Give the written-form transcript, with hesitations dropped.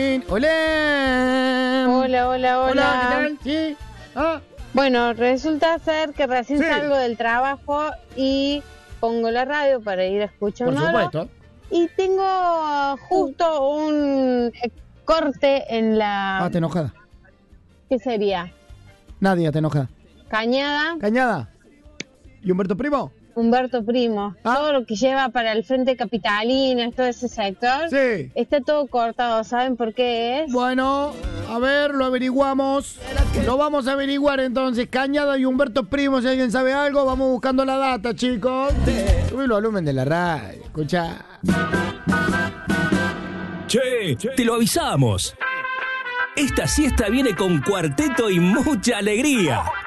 Hola. Hola, hola, hola. Hola, ¿qué tal? ¿Sí? ¿Ah? Bueno, resulta ser que recién Sí. salgo del trabajo y pongo la radio para ir a escuchar Por una hora. supuesto. Y tengo justo un corte en la... Te enojada. ¿Qué sería? Nadia, te enojada. Cañada, Cañada. ¿Y Humberto Primo? Humberto Primo. Ah. Todo lo que lleva para el Frente Capitalino, todo ese sector, Sí. está todo cortado. ¿Saben por qué es? Bueno, a ver, lo averiguamos. Lo vamos a averiguar entonces. Cañada y Humberto Primo, si alguien sabe algo, vamos buscando la data, chicos. Subí el volumen de la radio, escucha. Che, te lo avisamos. Esta siesta viene con cuarteto y mucha alegría.